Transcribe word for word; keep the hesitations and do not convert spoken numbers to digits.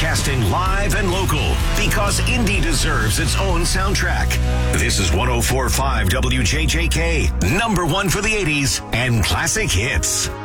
broadcasting live and local because indie deserves its own soundtrack. This is one oh four point five W J J K, number one for the eighties and classic hits.